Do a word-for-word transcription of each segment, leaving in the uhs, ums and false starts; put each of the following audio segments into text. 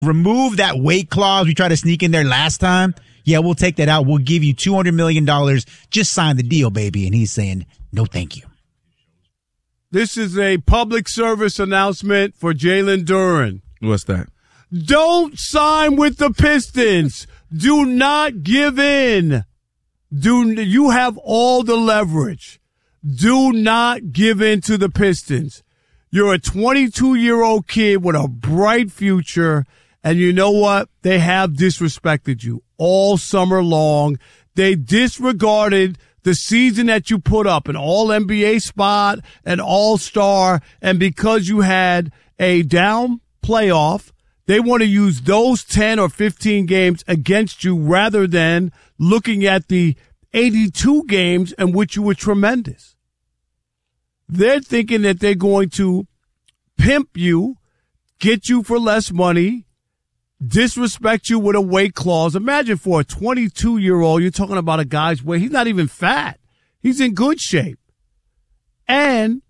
remove that weight clause we tried to sneak in there last time. Yeah, we'll take that out. We'll give you two hundred million dollars. Just sign the deal, baby. And he's saying, no, thank you. This is a public service announcement for Jalen Duren. What's that? Don't sign with the Pistons. Do not give in. Do you have all the leverage? Do not give in to the Pistons. You're a twenty-two-year-old kid with a bright future, and you know what? They have disrespected you all summer long. They disregarded the season that you put up, an all N B A spot, an all-star, and because you had a down playoff, they want to use those ten or fifteen games against you rather than looking at the eighty-two games in which you were tremendous. They're thinking that they're going to pimp you, get you for less money, disrespect you with a weight clause. Imagine for a twenty-two-year-old, you're talking about a guy's weight. He's not even fat. He's in good shape. And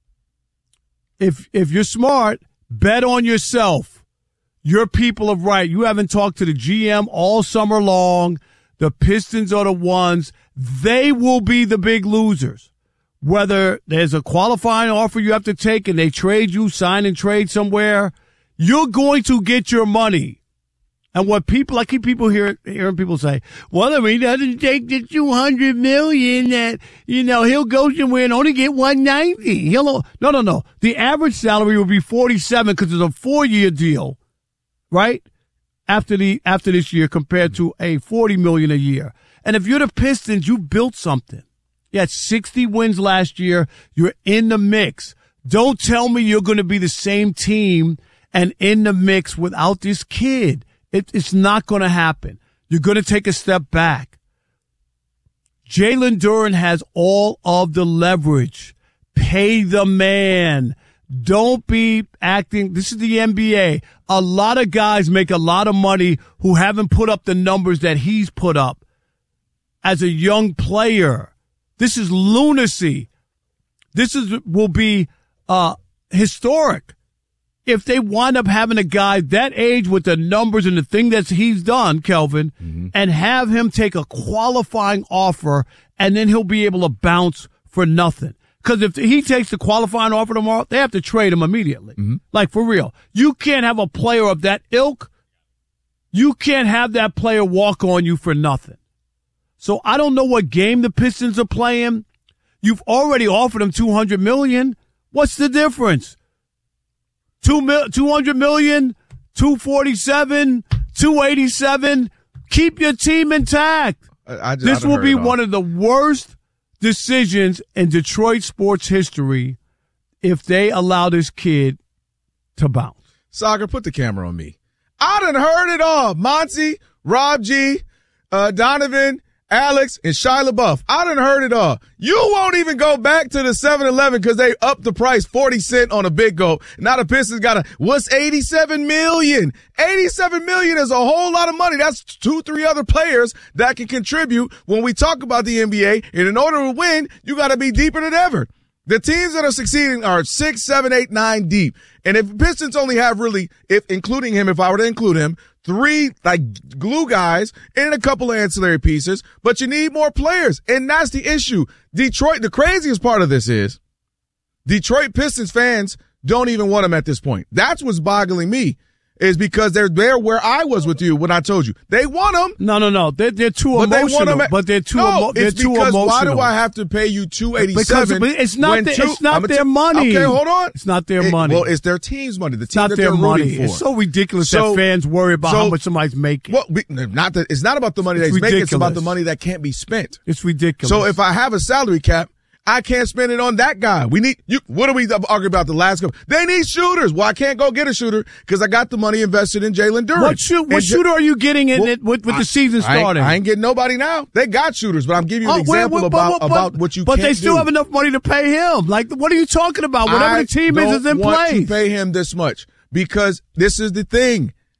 if if you're smart, bet on yourself. Your people are right. You haven't talked to the G M all summer long. The Pistons are the ones. They will be the big losers. Whether there's a qualifying offer you have to take and they trade you, sign and trade somewhere, you're going to get your money. And what people, I keep people hear, hearing people say, well, if he doesn't take the two hundred million that, you know, he'll go somewhere and only get one ninety. He'll, no, no, no. The average salary will be forty-seven because it's a four-year deal, right? After the, after this year compared to a forty million a year. And if you're the Pistons, you built something. You had sixty wins last year. You're in the mix. Don't tell me you're going to be the same team and in the mix without this kid. It, it's not going to happen. You're going to take a step back. Jalen Duren has all of the leverage. Pay the man. Don't be acting. This is the N B A. A lot of guys make a lot of money who haven't put up the numbers that he's put up as a young player. This is lunacy. This is will be uh historic. If they wind up having a guy that age with the numbers and the thing that he's done, Kelvin, mm-hmm. and have him take a qualifying offer, and then he'll be able to bounce for nothing. Because if he takes the qualifying offer tomorrow, they have to trade him immediately. Mm-hmm. Like, for real. You can't have a player of that ilk. You can't have that player walk on you for nothing. So I don't know what game the Pistons are playing. You've already offered him two hundred million dollars. What's the difference? Two mil, two hundred million dollars, two forty-seven, two eighty-seven. Keep your team intact. I, I just, this will be one of the worst decisions in Detroit sports history if they allow this kid to bounce. Sagar, put the camera on me. I done heard it all. Monty, Rob G, uh, Donovan, Alex, and Shia LaBeouf. I done heard it all. You won't even go back to the seven eleven because they upped the price forty cents on a big go. Now the Pistons got a, what's eighty-seven million? eighty-seven million is a whole lot of money. That's two, three other players that can contribute when we talk about the N B A. And in order to win, you got to be deeper than ever. The teams that are succeeding are six, seven, eight, nine deep. And if Pistons only have really, if including him, if I were to include him, three like glue guys and a couple of ancillary pieces, but you need more players. And that's the issue. Detroit, the craziest part of this is Detroit Pistons fans don't even want him at this point. That's what's boggling me. Is because they're there where I was with you when I told you. They want them. No, no, no. They're, they're too but emotional. They want them at, but they're too, no, emo- they're it's too because emotional. Why do I have to pay you two eighty-seven? Because it's not, the, two, it's not their t- money. Okay, hold on. It's not their it, money. Well, it's their team's money. The it's team not that their they're money. rooting for. It's so ridiculous so, that fans worry about so, how much somebody's making. Well, not that, it's not about the money it's they're making. It's about the ridiculous. money that can't be spent. It's ridiculous. So if I have a salary cap, I can't spend it on that guy. We need you. What are we arguing about the last couple? They need shooters. Well, I can't go get a shooter because I got the money invested in Jalen Duren. What, shoot, what shooter are you getting in well, it with, with I, the season starting? I ain't, I ain't getting nobody now. They got shooters, but I'm giving you an oh, example wait, wait, about, but, but, about what you but can't do. But they still do. have enough money to pay him. Like, what are you talking about? Whatever I the team is is in don't want place. to pay him this much because this is the thing.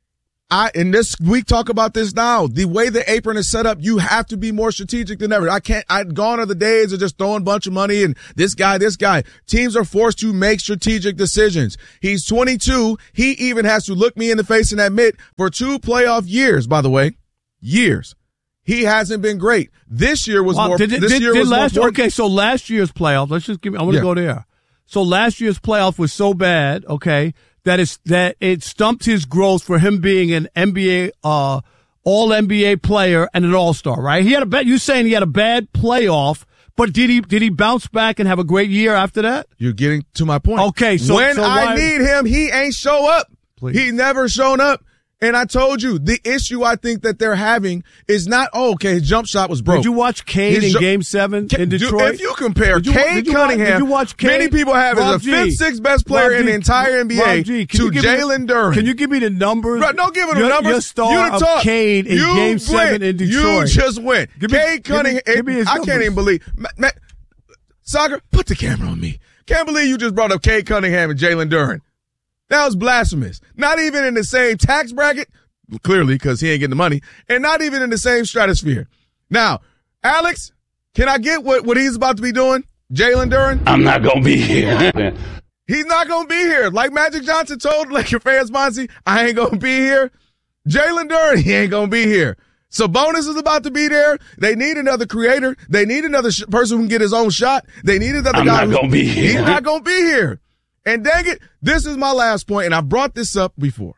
I in this we talk about this now. The way the apron is set up, you have to be more strategic than ever. I can't. I've gone are the days of just throwing a bunch of money and this guy, this guy. Teams are forced to make strategic decisions. He's twenty-two. He even has to look me in the face and admit, for two playoff years, by the way, years, he hasn't been great. This year was well, more. Did, this did, year did was last, more. Okay, so last year's playoff. Let's just give me. I want to Yeah. go there. So last year's playoff was so bad. Okay. That is that it stumped his growth for him being an N B A, uh, all N B A player and an All Star. Right? He had a bad. You saying he had a bad playoff, but did he did he bounce back and have a great year after that? You're getting to my point. Okay, so when so I why, need him, he ain't show up. Please. He never shown up. And I told you, the issue I think that they're having is not, oh, okay, his jump shot was broke. Did you watch Cade His in ju- Game Seven Ca- in do- Detroit? If you compare Did you- Cade did you watch- Cunningham, did you watch Cade? many people have Rob as a G. fifth, sixth best player Rob in G. the entire N B A Rob G, can to you give me- Jalen Duren. Can you give me the numbers? Bro, don't give him the Your- numbers. Your star you of talk. Cade in you Game went. Seven in Detroit. You just went. Give me- Cade give me- Cunningham. give me his I can't numbers. even believe. Ma- ma- Soccer, put the camera on me. Can't believe you just brought up Cade Cunningham and Jalen Duren. That was blasphemous. Not even in the same tax bracket, clearly, because he ain't getting the money, and not even in the same stratosphere. Now, Alex, can I get what, what he's about to be doing? Jalen Duren? I'm not going to be here. He's not going to be here. Like Magic Johnson told Laker fans, Monty, I ain't going to be here. Jalen Duren, he ain't going to be here. Sabonis is about to be there. They need another creator. They need another sh- person who can get his own shot. They need another I'm guy. not going to be here. He's not going to be here. And dang it, this is my last point, and I brought this up before.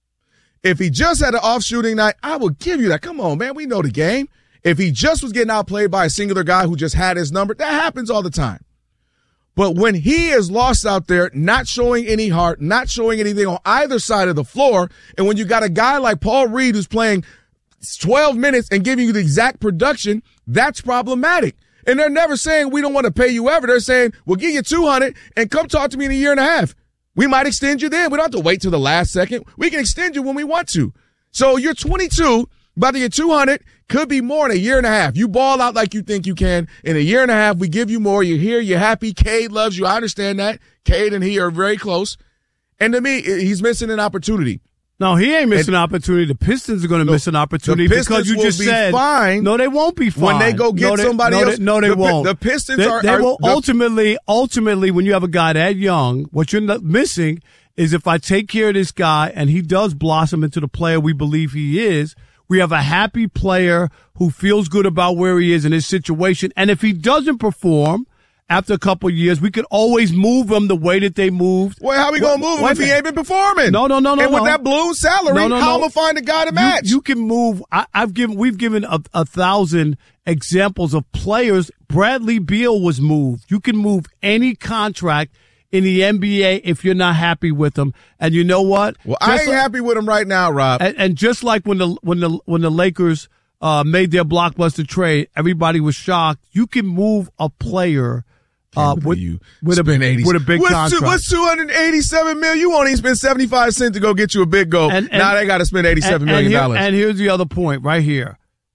If he just had an off shooting night, I would give you that. Come on, man. We know the game. If he just was getting outplayed by a singular guy who just had his number, that happens all the time. But when he is lost out there, not showing any heart, not showing anything on either side of the floor, and when you got a guy like Paul Reed who's playing twelve minutes and giving you the exact production, that's problematic. And they're never saying we don't want to pay you ever. They're saying we'll give you two hundred and come talk to me in a year and a half. We might extend you then. We don't have to wait till the last second. We can extend you when we want to. So you're twenty-two, about to get two hundred, could be more in a year and a half. You ball out like you think you can. In a year and a half, we give you more. You're here. You're happy. Cade loves you. I understand that. Cade and he are very close. And to me, he's missing an opportunity. No, he ain't missing an opportunity. The Pistons are going to No, miss an opportunity the Pistons because you will just be said fine no, they won't be fine when they go get no, they, somebody no, else. They, no, they the, won't. The Pistons they, are. They are will the, ultimately, ultimately, when you have a guy that young, what you're not missing is if I take care of this guy and he does blossom into the player we believe he is, we have a happy player who feels good about where he is in his situation. And if he doesn't perform after a couple of years, we could always move him the way that they moved. Well, how we gonna move him if he ain't been performing? No, no, no, no. And with no. that balloon salary, no, no, how no. am I find a guy to match? You, you can move. I, I've given. We've given a, a thousand examples of players. Bradley Beal was moved. You can move any contract in the N B A if you're not happy with them. And you know what? Well, I Just ain't like, happy with him right now, Rob. and, and just like when the when the when the Lakers uh, made their blockbuster trade, everybody was shocked. You can move a player. Uh, with, you with, a, spend eighty with a big what's contract. Two, what's two hundred eighty-seven million? You won't even spend seventy-five cents to go get you a big goal. And, and, now they got to spend eighty-seven and, million and, here, dollars. and here's the other point right here.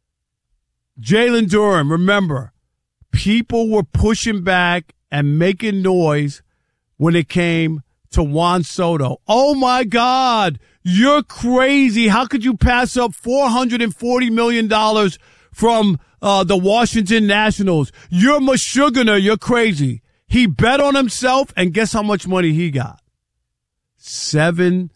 Jalen Duren, remember, people were pushing back and making noise when it came to Juan Soto. Oh my God, you're crazy. How could you pass up four hundred forty million dollars from uh, the Washington Nationals? You're Meshuggah. You're crazy. He bet on himself, and guess how much money he got? seven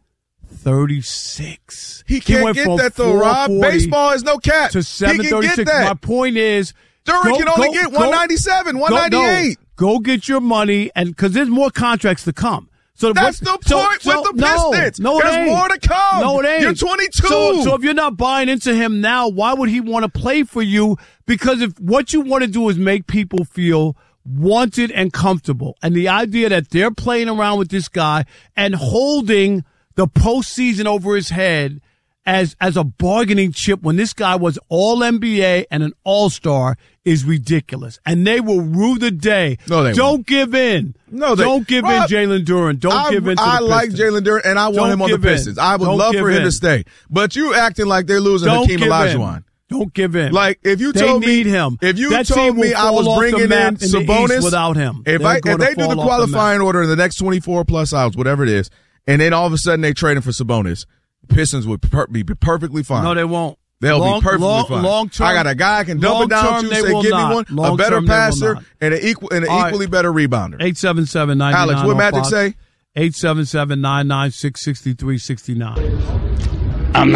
thirty-six. He can't went get from that though, Rob. Baseball is no cap. To He seven can thirty-six. get that. My point is, Duren go- can only go- get go- one ninety-seven, one ninety-eight. Go, no, go get your money, and because there's more contracts to come. So That's what, the so- point so- with the no, Pistons. No, it There's ain't. more to come. No, it ain't. You're twenty-two. So, so if you're not buying into him now, why would he want to play for you? Because if what you want to do is make people feel wanted and comfortable, and the idea that they're playing around with this guy and holding the postseason over his head as as a bargaining chip when this guy was all N B A and an all-star is ridiculous. And they will rue the day. No, they Don't won't. give in. No, they Don't give Rob, in, Jalen Duren. Don't I, give in to I the like Pistons. Jalen Duren, and I want Don't him on the give in. Pistons. I would Don't love give for him in. to stay. But you acting like they're losing Don't Hakeem give Olajuwon. in. Don't give in. Like, if you they told me, need him. if you that told team me will I was fall off bringing the in map in the Sabonis East without him, if They're I if gonna they do fall the off qualifying map. order in the next twenty-four plus hours, whatever it is, and then all of a sudden they trade him for Sabonis, Pistons would per- be perfectly fine. No, they won't. They'll long, be perfectly long, fine. Long term, I got a guy I can double down to, say, give not. me one, long a better term, passer, and an equal and an All equally right. better rebounder. eight seven seven, nine nine Alex, what on Magic Fox. say? eight seven seven, nine nine six, six three six nine.